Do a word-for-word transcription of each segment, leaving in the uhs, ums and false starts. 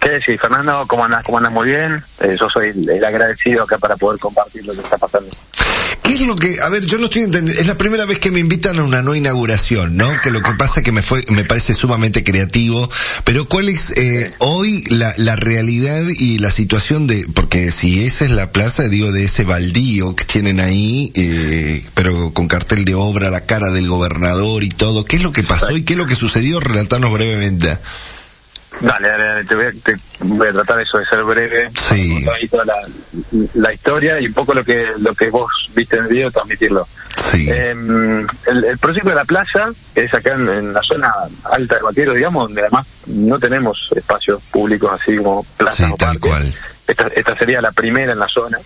¿Qué decís, Fernando? ¿Cómo andás? ¿Cómo andás? Muy bien. Eh, yo soy el, el agradecido acá para poder compartir lo que está pasando. ¿Qué es lo que, a ver, yo no estoy entendiendo, es la primera vez que me invitan a una no inauguración, ¿no? Que lo que pasa es que me fue, me parece sumamente creativo, pero ¿cuál es eh, hoy la, la realidad y la situación de, porque si esa es la plaza, digo, de ese baldío que tienen ahí, eh, pero con cartel de obra, la cara del gobernador y todo, ¿qué es lo que pasó y qué es lo que sucedió? Relatanos brevemente. Dale, dale, dale, te voy, a, te voy a tratar eso de ser breve, sí. Ahí toda la, la historia y un poco lo que lo que vos viste en el video, transmitirlo. Sí. Eh, el, el proyecto de la plaza, que es acá en, en la zona alta de Vaquero, digamos, donde además no tenemos espacios públicos así como plazas sí, o tal parques. Cual. Esta, esta sería la primera en la zona.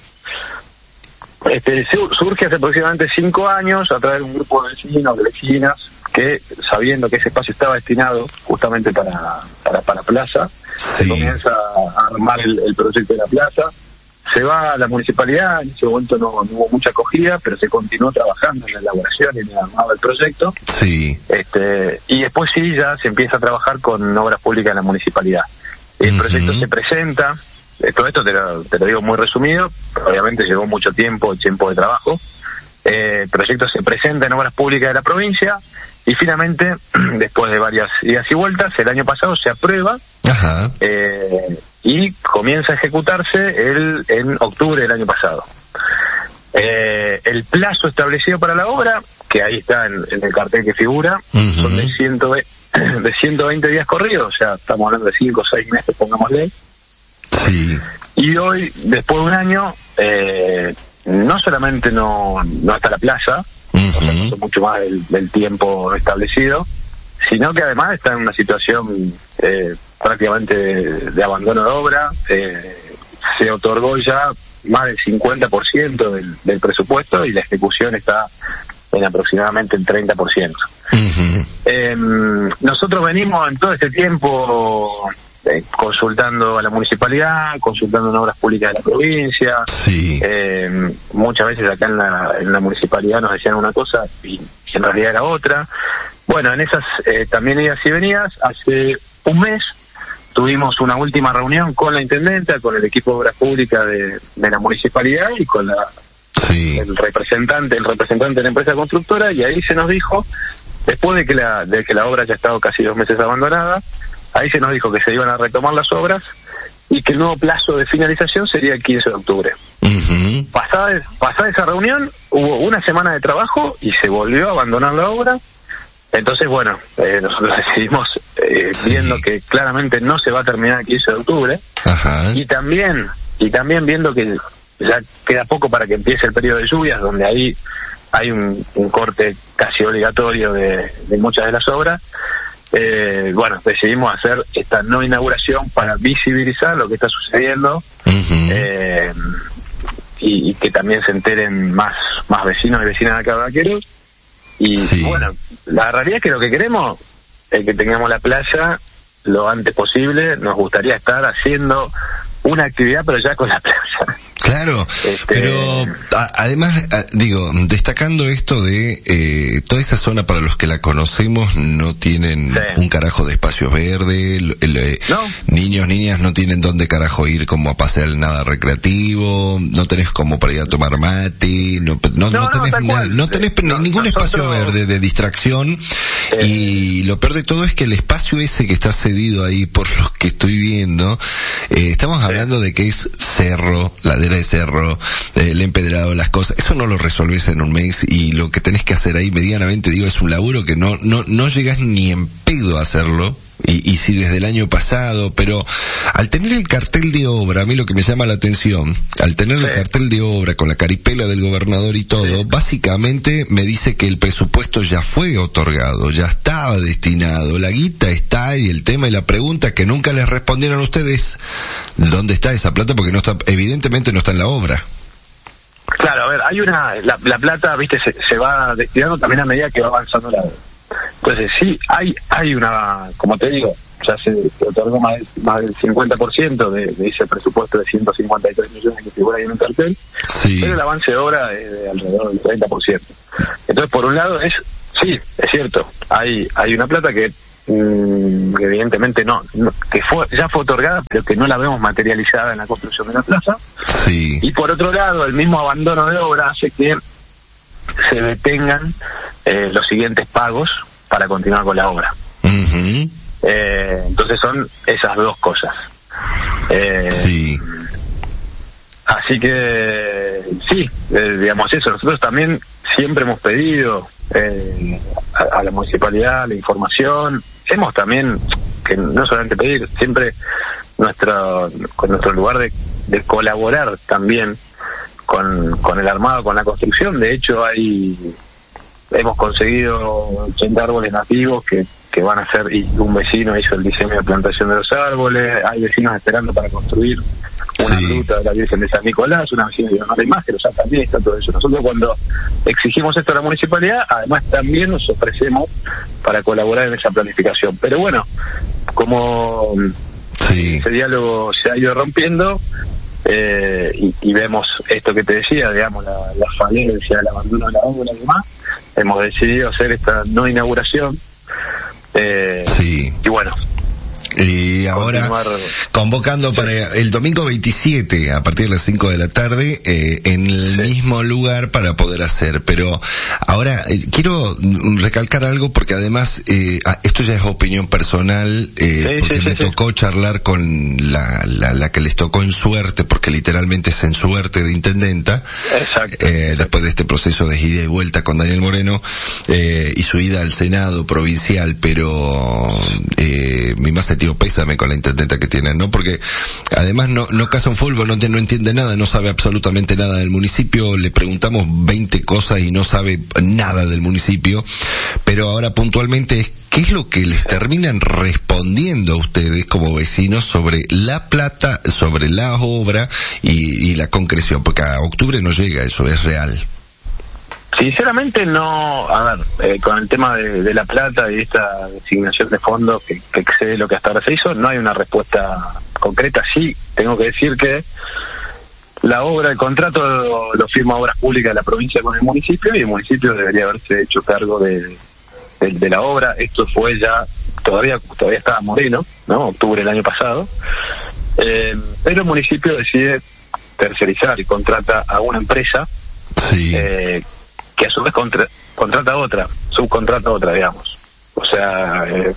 Este, surge hace aproximadamente cinco años a través de un grupo de vecinos, de vecinas, que sabiendo que ese espacio estaba destinado justamente para para, para plaza, sí. Se comienza a armar el, el proyecto de la plaza, se va a la municipalidad, en ese momento no, no hubo mucha acogida, pero se continuó trabajando en la elaboración y en el armado del proyecto, sí. este y después sí ya se empieza a trabajar con obras públicas en la municipalidad. El uh-huh. proyecto se presenta, todo esto te lo, te lo digo muy resumido, obviamente llevó mucho tiempo, tiempo de trabajo. Eh, el proyecto se presenta en obras públicas de la provincia y finalmente, después de varias idas y vueltas, el año pasado se aprueba. Ajá. Eh, y comienza a ejecutarse el, en octubre del año pasado. Eh, el plazo establecido para la obra, que ahí está en, en el cartel que figura, uh-huh. son de, ciento, de ciento veinte días corridos, o sea, estamos hablando de cinco o seis meses, pongámosle. Sí. Y hoy, después de un año, eh, no solamente no, no está la plaza, uh-huh. o sea, no es mucho más del, del tiempo establecido, sino que además está en una situación eh, prácticamente de, de abandono de obra. Eh, se otorgó ya más del cincuenta por ciento del, del presupuesto y la ejecución está en aproximadamente el treinta por ciento. Uh-huh. Eh, nosotros venimos en todo este tiempo eh, consultando a la municipalidad, consultando en obras públicas de la provincia. Sí. Eh, muchas veces acá en la, en la municipalidad nos decían una cosa y, y en realidad era otra. Bueno, en esas eh, también idas y venidas, hace un mes tuvimos una última reunión con la intendenta, con el equipo de obras públicas de, de la municipalidad y con la, sí. el representante, el representante de la empresa constructora, y ahí se nos dijo, después de que la, de que la obra ya ha estado casi dos meses abandonada, ahí se nos dijo que se iban a retomar las obras y que el nuevo plazo de finalización sería el quince de octubre. Uh-huh. Pasada, pasada esa reunión, hubo una semana de trabajo y se volvió a abandonar la obra. Entonces, bueno, eh, nosotros decidimos, eh, sí. viendo que claramente no se va a terminar el quince de octubre, Ajá. y también y también viendo que ya queda poco para que empiece el periodo de lluvias, donde ahí hay un, un corte casi obligatorio de, de muchas de las obras, eh, bueno, decidimos hacer esta no inauguración para visibilizar lo que está sucediendo, uh-huh. eh, y, y que también se enteren más, más vecinos y vecinas de acá de Vaqueros. Y sí. bueno, la realidad es que lo que queremos es que tengamos la playa lo antes posible. Nos gustaría estar haciendo una actividad, pero ya con la playa. Claro, este... pero a, además, a, digo, destacando esto de eh, toda esa zona, para los que la conocemos, no tienen sí. un carajo de espacios verdes, el, el, no. niños, niñas no tienen dónde carajo ir como a pasear nada recreativo, no tenés como para ir a tomar mate, no, no, no, no tenés, no, nada, no tenés no, ningún nosotros... espacio verde de distracción, eh... y lo peor de todo es que el espacio ese que está cedido ahí, por lo que estoy viendo, eh, estamos hablando sí. de que es cerro, ladera de cerro, eh, el empedrado, las cosas, eso no lo resolvés en un mes, y lo que tenés que hacer ahí medianamente, digo, es un laburo que no no no llegás ni en pedo a hacerlo, y, y sí desde el año pasado, pero al tener el cartel de obra, a mí lo que me llama la atención, al tener sí. el cartel de obra con la caripela del gobernador y todo, sí. básicamente me dice que el presupuesto ya fue otorgado, ya estaba destinado, la guita está, y el tema y la pregunta que nunca les respondieron a ustedes, ¿dónde está esa plata? Porque no está, evidentemente no está en la obra. Claro, a ver, hay una, la, la plata, viste, se, se va destinando también a medida que va avanzando la obra. Entonces sí, hay hay una, como te digo, ya se, se otorgó más, más del cincuenta por ciento de, de ese presupuesto de ciento cincuenta y tres millones que figura ahí en un cartel, sí. pero el avance de obra es de alrededor del treinta por ciento. Entonces, por un lado, es sí, es cierto, hay hay una plata que mmm, que evidentemente no, no, que fue ya fue otorgada, pero que no la vemos materializada en la construcción de la plaza. Sí. Y por otro lado, el mismo abandono de obra hace que se detengan eh, los siguientes pagos para continuar con la obra. Uh-huh. Eh, entonces son esas dos cosas. Eh, sí. Así que sí, eh, digamos eso. Nosotros también siempre hemos pedido eh, a, a la municipalidad la información. Hemos también, que no solamente pedir, siempre nuestro con nuestro lugar de, de colaborar también con, con el armado, con la construcción. De hecho, hay hemos conseguido ochenta árboles nativos que, que van a ser, y un vecino hizo el diseño de plantación de los árboles. Hay vecinos esperando para construir una sí. gruta de la Virgen de San Nicolás, una vecina de Honor Imagen, o sea, también está todo eso. Nosotros cuando exigimos esto a la municipalidad, además también nos ofrecemos para colaborar en esa planificación. Pero bueno, como sí. ese diálogo se ha ido rompiendo, eh, y, y vemos esto que te decía, digamos, la, la falencia, el abandono de la obra y demás, hemos decidido hacer esta no inauguración, eh, sí. y bueno, y ahora continuar convocando para el domingo veintisiete a partir de las cinco de la tarde eh, en el sí. mismo lugar para poder hacer. Pero ahora eh, quiero recalcar algo porque además eh, esto ya es opinión personal, eh, sí, porque sí, me sí, tocó sí. charlar con la, la la que les tocó en suerte, porque literalmente es en suerte de intendenta. Exacto. Eh, después de este proceso de ida y vuelta con Daniel Moreno eh, y su ida al Senado provincial, pero eh, mi más sentido pésame con la intendenta que tienen, ¿no? Porque además no no casa un fulbo, no, no entiende nada, no sabe absolutamente nada del municipio. Le preguntamos veinte cosas y no sabe nada del municipio. Pero ahora puntualmente, ¿qué es lo que les terminan respondiendo a ustedes como vecinos sobre la plata, sobre la obra y, y la concreción? Porque a octubre no llega, eso es real. Sinceramente no, a ver, eh, con el tema de, de la plata y esta designación de fondos que, que excede lo que hasta ahora se hizo, no hay una respuesta concreta. Sí, tengo que decir que la obra, el contrato lo, lo firma Obras Públicas de la provincia con el municipio, y el municipio debería haberse hecho cargo de, de, de la obra. Esto fue ya, todavía todavía estaba Moreno, ¿no? Octubre del año pasado, eh, pero el municipio decide tercerizar y contrata a una empresa, sí. eh, que a su vez contra, contrata a otra, subcontrata a otra, digamos. O sea, eh,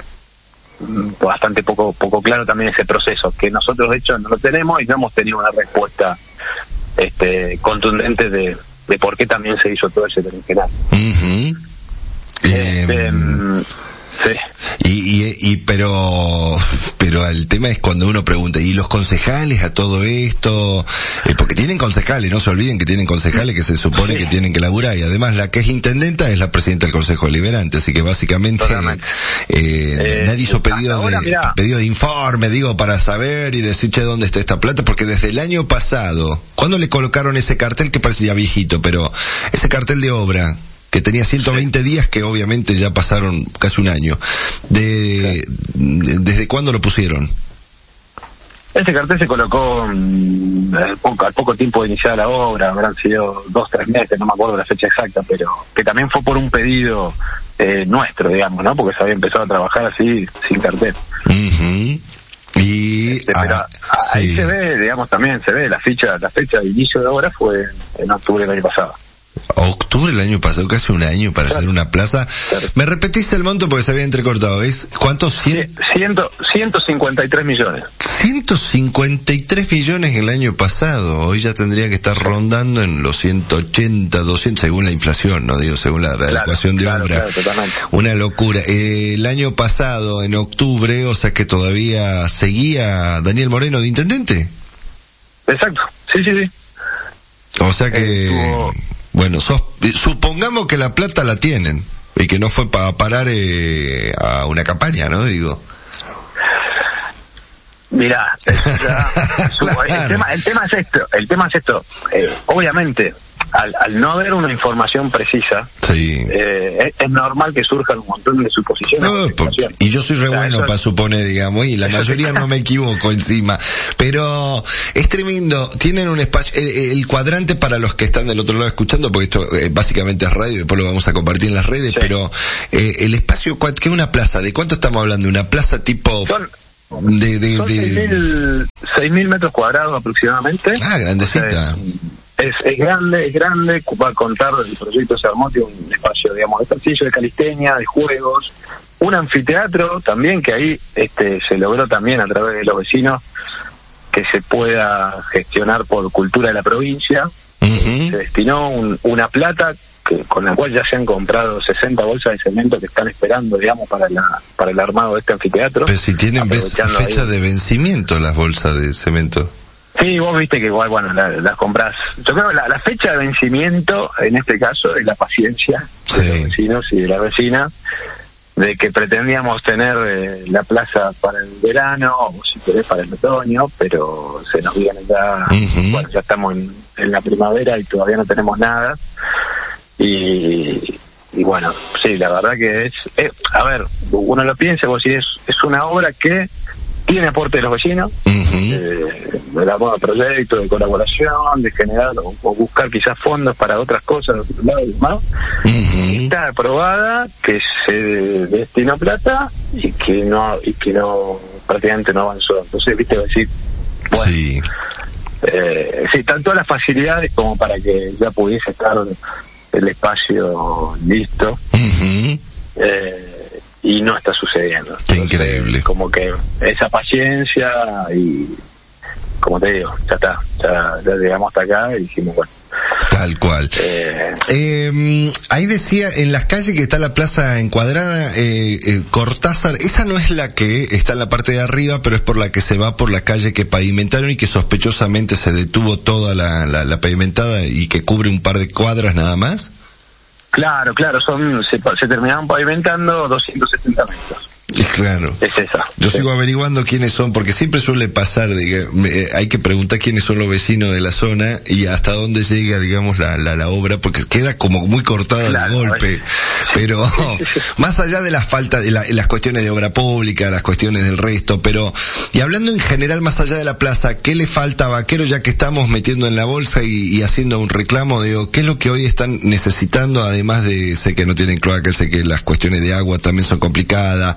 bastante poco poco claro también ese proceso, que nosotros de hecho no lo tenemos y no hemos tenido una respuesta este contundente de, de por qué también se hizo todo ese berenjenal. Uh-huh. Este, eh, sí. Y, y, y pero pero el tema es cuando uno pregunta, ¿y los concejales a todo esto? Eh, porque tienen concejales, no se olviden que tienen concejales que se supone sí. que tienen que laburar, y además la que es intendenta es la presidenta del Consejo Deliberante, así que básicamente eh, eh, nadie hizo pedido ahora, de mirá. pedido de informe, digo, para saber y decir, che, ¿dónde está esta plata? Porque desde el año pasado, ¿cuándo le colocaron ese cartel que parecía viejito, pero ese cartel de obra que tenía ciento veinte días, que obviamente ya pasaron casi un año? De, de ¿Desde cuándo lo pusieron? Ese cartel se colocó mmm, al, poco, al poco tiempo de iniciar la obra, habrán sido dos, tres meses, no me acuerdo la fecha exacta, pero que también fue por un pedido eh, nuestro, digamos, ¿no? Porque se había empezado a trabajar así, sin cartel. Uh-huh. Y este, pero ah, ahí sí. se ve, digamos, también se ve la fecha, la fecha de inicio de obra fue en octubre del año pasado. Octubre del año pasado, casi un año para claro. hacer una plaza. Claro. ¿Me repetiste el monto porque se había entrecortado? ¿Es cuántos? Cien... ciento cincuenta y tres millones. ciento cincuenta y tres millones el año pasado. Hoy ya tendría que estar rondando en los ciento ochenta, doscientos, según la inflación, no digo según la claro, ecuación de claro, obra. Claro, una locura. Eh, el año pasado, en octubre, o sea que todavía seguía Daniel Moreno de intendente. Exacto, sí, sí, sí. O sea que... Estuvo... Bueno, sos, supongamos que la plata la tienen y que no fue para parar eh, a una campaña, ¿no? Digo. Mirá, el, tema, el tema es esto, el tema es esto, eh, obviamente, al, al no haber una información precisa, sí. eh, es, es normal que surjan un montón de suposiciones. No, por, y yo soy re o sea, bueno para suponer, digamos, y la mayoría no me equivoco encima, pero es tremendo, tienen un espacio, el, el cuadrante para los que están del otro lado escuchando, porque esto eh, básicamente es radio y después lo vamos a compartir en las redes, sí. pero eh, el espacio, ¿qué es una plaza? ¿De cuánto estamos hablando? ¿Una plaza tipo...? Son... De, de, Son de... seis mil metros cuadrados aproximadamente. Ah, grandecita. Es, es grande, es grande, va a contar, el proyecto se armó, tiene un espacio, digamos, de ejercicio, de calistenia, de juegos, un anfiteatro también, que ahí este se logró también a través de los vecinos que se pueda gestionar por cultura de la provincia. Uh-huh. Se destinó un, una plata que, con la cual ya se han comprado sesenta bolsas de cemento que están esperando, digamos, para la para el armado de este anfiteatro. Pero si tienen fecha ahí de vencimiento las bolsas de cemento. Sí, vos viste que igual, bueno, las la compras. Yo creo que la, la fecha de vencimiento, en este caso, es la paciencia sí. de los vecinos y de la vecina, de que pretendíamos tener eh, la plaza para el verano, o si querés para el otoño, pero se nos viene ya, uh-huh. bueno, ya estamos en, en la primavera y todavía no tenemos nada. Y, y bueno, sí, la verdad que es, es a ver, uno lo piensa, vos si es, es una obra que tiene aporte de los vecinos, uh-huh. eh, de la moda proyecto, de colaboración, de generar o, o buscar quizás fondos para otras cosas de otro lado y demás. Uh-huh. Está aprobada, que se destinó plata y que no, y que no, prácticamente no avanzó. Entonces, viste, decir, bueno, sí. Eh, sí, están todas las facilidades como para que ya pudiese estar el espacio listo. Uh-huh. eh, y no está sucediendo. Qué Entonces, increíble. Como que esa paciencia y, como te digo, ya está, ya, ya llegamos hasta acá y dijimos, bueno. Tal cual. Eh, eh, ahí decía, en las calles que está la plaza encuadrada, eh, eh, Cortázar, esa no es la que está en la parte de arriba, pero es por la que se va por la calle que pavimentaron y que sospechosamente se detuvo toda la, la, la pavimentada y que cubre un par de cuadras nada más. Claro, claro, son se, se terminaron pavimentando doscientos setenta metros. Claro. Es esa. Yo sí. sigo averiguando quiénes son, porque siempre suele pasar, diga, me, hay que preguntar quiénes son los vecinos de la zona y hasta dónde llega, digamos, la, la, la obra, porque queda como muy cortada claro, de golpe. Pero más allá de la falta de la, las cuestiones de obra pública, las cuestiones del resto, pero, y hablando en general más allá de la plaza, ¿qué le falta a Vaquero ya que estamos metiendo en la bolsa y, y haciendo un reclamo? Digo, ¿qué es lo que hoy están necesitando? Además de, sé que no tienen cloaca, sé que las cuestiones de agua también son complicadas.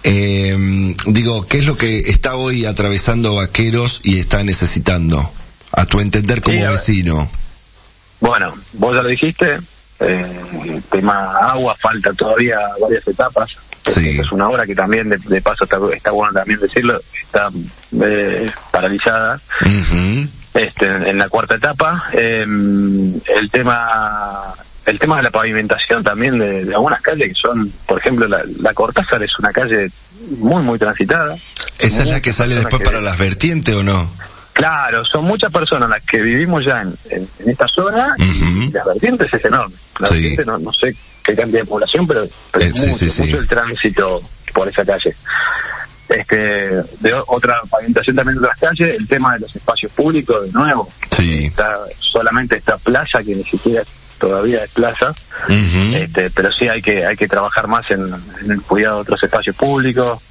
Eh, digo, ¿qué es lo que está hoy atravesando Vaqueros y está necesitando, a tu entender como sí, vecino? Bueno, vos ya lo dijiste, eh, el tema agua, falta todavía varias etapas. Sí. Es una obra que también, de, de paso, está, está bueno también decirlo, está eh, paralizada. Uh-huh. Este, en, en la cuarta etapa. Eh, el tema... El tema de la pavimentación también de, de algunas calles que son, por ejemplo, la, la Cortázar es una calle muy, muy transitada. ¿Esa es la que sale después que para las vertientes o no? Claro, son muchas personas las que vivimos ya en, en, en esta zona uh-huh. y las vertientes es enorme. La sí. vertiente no, no sé qué cantidad de población, pero, pero eh, es mucho, sí, sí, mucho sí. el tránsito por esa calle. Este, de otra pavimentación también de otras calles, el tema de los espacios públicos, de nuevo. Sí. Está solamente esta plaza que ni siquiera todavía es plaza, uh-huh. este, pero sí hay que hay que trabajar más en, en el cuidado de otros espacios públicos.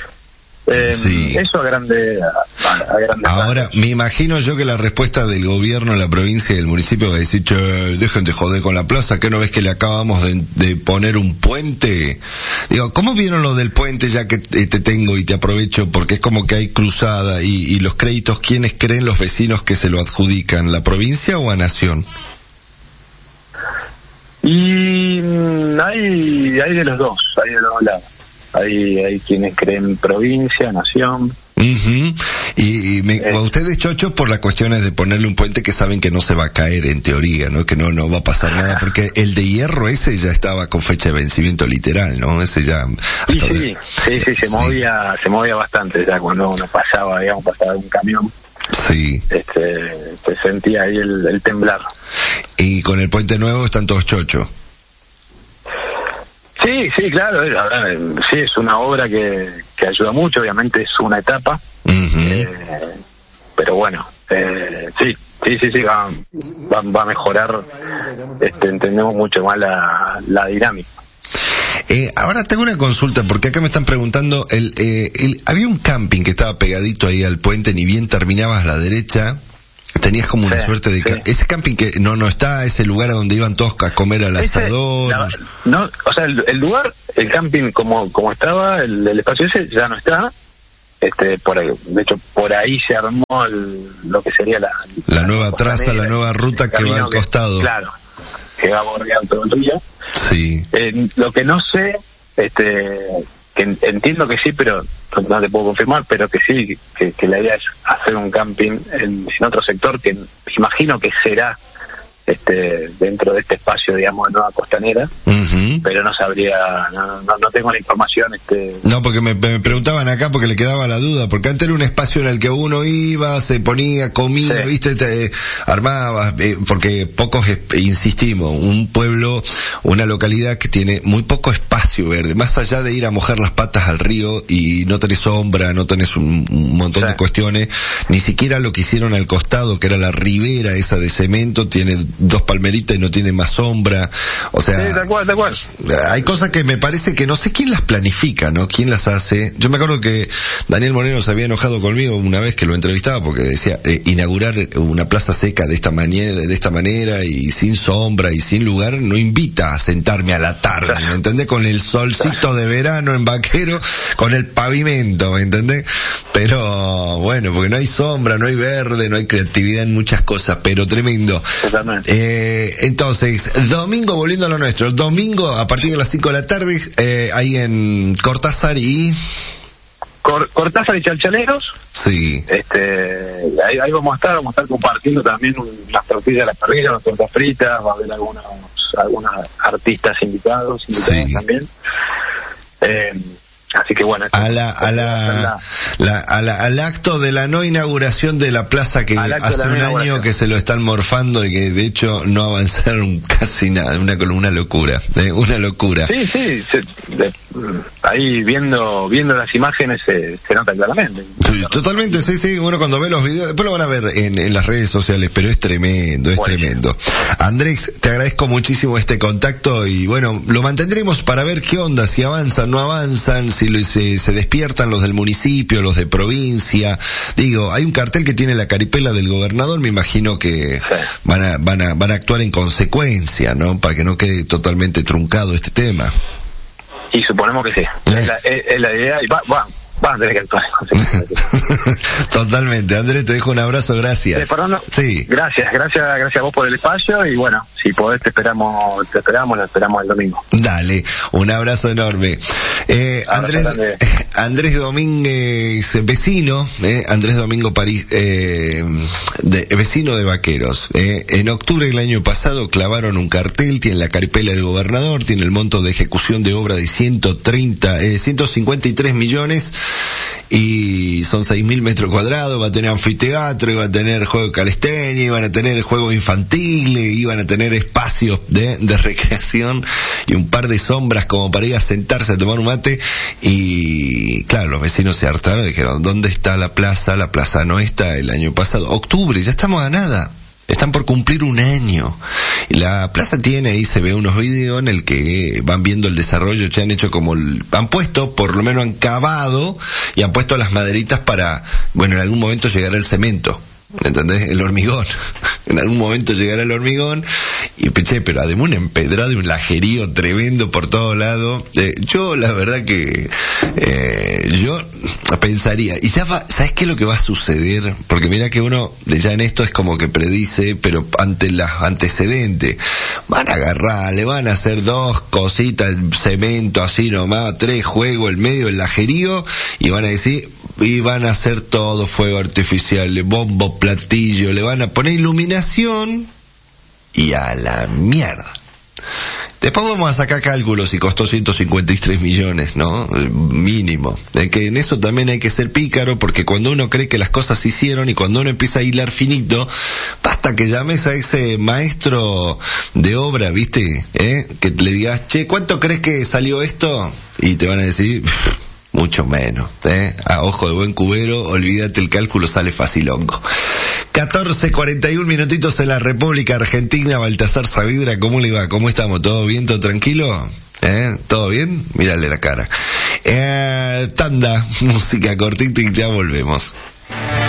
Eh, sí. Eso a grande a, a grande Ahora, planos. Me imagino yo que la respuesta del gobierno, de la provincia y del municipio va a decir, che, dejen de joder con la plaza, ¿qué no ves que le acabamos de, de poner un puente? Digo, ¿cómo vieron lo del puente ya que te, te tengo y te aprovecho? Porque es como que hay cruzada y, y los créditos, ¿quiénes creen los vecinos que se lo adjudican? ¿La provincia o a Nación? Y hay, hay de los dos, hay de los dos lados. Hay, hay quienes creen provincia, nación. Uh-huh. Y, y me, eh. ustedes chochos por las cuestiones de ponerle un puente que saben que no se va a caer en teoría, ¿no? Que no, no va a pasar nada, porque el de hierro ese ya estaba con fecha de vencimiento literal, ¿no? Ese ya... Sí, sí, de... sí, sí, se sí. movía, se movía bastante ya cuando uno pasaba, digamos, pasaba un camión. Sí. Este, se sentía ahí el, el temblar. Y con el puente nuevo están todos chochos. Sí, sí, claro, sí, es una obra que, que ayuda mucho, obviamente es una etapa, uh-huh. eh, pero bueno, eh, sí, sí, sí, sí, va, va, va a mejorar, este, entendemos mucho más la, la dinámica. Eh, ahora tengo una consulta, porque acá me están preguntando, el, eh, el, había un camping que estaba pegadito ahí al puente, ni bien terminabas a la derecha, tenías como una sí, suerte de... Sí. Ca- ese camping que no no está, ese lugar a donde iban todos a comer al ese, asador... La, no, o sea, el, el lugar, el camping como como estaba, el, el espacio ese ya no está, este por ahí, de hecho por ahí se armó el, lo que sería la... La, la nueva traza, la nueva ruta que va al que, costado. Claro, que va a bordear todo el río. Sí. Eh, lo que no sé, este... que entiendo que sí, pero no te puedo confirmar, pero que sí, que, que la idea es hacer un camping en, en otro sector que imagino que será este dentro de este espacio, digamos, de Nueva Costanera, uh-huh. pero no sabría, no, no, no tengo la información. este No, porque me, me preguntaban acá porque le quedaba la duda, porque antes era un espacio en el que uno iba, se ponía, comía, sí. viste, te, armaba, eh, porque pocos, eh, insistimos, un pueblo, una localidad que tiene muy poco espacio verde, más allá de ir a mojar las patas al río y no tenés sombra, no tenés un, un montón sí. de cuestiones, ni siquiera lo que hicieron al costado, que era la ribera esa de cemento, tiene dos palmeritas y no tiene más sombra, o sea, sí, tal cual, tal cual. Hay cosas que me parece que no sé quién las planifica, ¿no? ¿Quién las hace? Yo me acuerdo que Daniel Moreno se había enojado conmigo una vez que lo entrevistaba porque decía, eh, inaugurar una plaza seca de esta manera, de esta manera y sin sombra y sin lugar no invita a sentarme a la tarde, ¿me entendés? Con el solcito de verano en Vaquero, con el pavimento, ¿me entendés? Pero bueno, porque no hay sombra, no hay verde, no hay creatividad en muchas cosas, pero tremendo. Totalmente. Eh, entonces, domingo, volviendo a lo nuestro, domingo a partir de las cinco de la tarde, eh, ahí en Cortázar y... Cor- Cortázar y Chalchaleros. Sí. Este, ahí, ahí vamos a estar, vamos a estar compartiendo también las tortillas de las parrillas, las tortas fritas, va a haber algunos, algunos artistas invitados, invitados sí. también. Eh, Así que bueno, a la, a la, la, a la, al acto de la no inauguración de la plaza que hace un año que se lo están morfando y que de hecho no avanzaron casi nada, una, una locura, ¿eh? una locura. Sí, sí, se, de, ahí viendo, viendo las imágenes se, se nota claramente. Sí, totalmente, sí, sí, uno cuando ve los videos, después lo van a ver en, en las redes sociales, pero es tremendo, es bueno. tremendo. Andrés, te agradezco muchísimo este contacto y bueno, lo mantendremos para ver qué onda, si avanzan, no avanzan, si Se, se despiertan los del municipio, los de provincia. Digo, hay un cartel que tiene la caripela del gobernador, me imagino que sí. van a, van a, van a actuar en consecuencia, ¿no? Para que no quede totalmente truncado este tema. Y suponemos que sí. ¿Eh? Es, la, es, es la idea y va, va. Van a tener que actuar. Totalmente. Andrés, te dejo un abrazo, gracias. Eh, perdón, sí. Gracias, gracias, gracias a vos por el espacio y bueno, si podés te esperamos, te esperamos, lo esperamos el domingo. Dale, un abrazo enorme. Eh, Andrés, Andrés Domínguez, vecino, eh, Andrés Domingo París, eh, de, vecino de Vaqueros. Eh, en octubre del año pasado clavaron un cartel, tiene la caripela del gobernador, tiene el monto de ejecución de obra de ciento treinta, eh, ciento cincuenta y tres millones y son seis mil metros cuadrados, va a tener anfiteatro, iba a tener juego calistenia, iban a tener juegos infantiles, iban a tener espacios de, de recreación y un par de sombras como para ir a sentarse a tomar un mate y claro, los vecinos se hartaron y dijeron, ¿dónde está la plaza? La plaza no está el año pasado, octubre, ya estamos a nada. Están por cumplir un año. La plaza tiene, ahí se ve unos videos en el que van viendo el desarrollo, ya han hecho como, el, han puesto, por lo menos han cavado y han puesto las maderitas para, bueno, en algún momento llegará el cemento. ¿Entendés? El hormigón. En algún momento llegará el hormigón y che, pero además un empedrado y un lajerío tremendo por todos lados. Eh, yo la verdad que eh, yo pensaría, y ya va, ¿sabes qué es lo que va a suceder? Porque mira que uno ya en esto es como que predice, pero ante los antecedentes van a agarrar, le van a hacer dos cositas, cemento así nomás, tres juegos, el medio, el lajerío, y van a decir, y van a hacer todo fuego artificial, bombo, platillo, le van a poner iluminación y a la mierda. Después vamos a sacar cálculos y costó ciento cincuenta y tres millones, ¿no? El mínimo. De que en eso también hay que ser pícaro porque cuando uno cree que las cosas se hicieron y cuando uno empieza a hilar finito, basta basta que llames a ese maestro de obra, ¿viste? ¿Eh? Que le digas, che, ¿cuánto crees que salió esto? Y te van a decir, mucho menos, ¿eh? A ojo de buen cubero, olvídate, el cálculo sale facilongo. catorce cuarenta y un minutitos en la República Argentina. Baltasar Saavedra, ¿cómo le va? ¿Cómo estamos? ¿Todo bien? ¿Todo tranquilo? ¿Eh? ¿Todo bien? Mírale la cara. Eh, tanda, música cortita y ya volvemos.